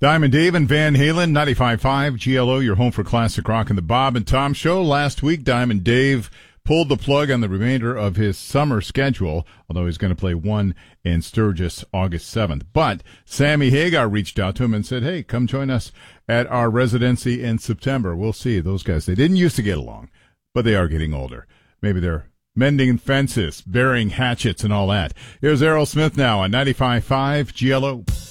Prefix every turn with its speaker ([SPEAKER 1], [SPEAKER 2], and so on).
[SPEAKER 1] Diamond Dave and Van Halen, 95.5 GLO, your home for classic rock and the Bob and Tom Show. Last week, Diamond Dave pulled the plug on the remainder of his summer schedule, although he's going to play one in Sturgis August 7th. But Sammy Hagar reached out to him and said, hey, come join us at our residency in September. We'll see. Those guys, they didn't used to get along, but they are getting older. Maybe they're mending fences, burying hatchets, and all that. Here's Aerosmith now on 95.5 GLO.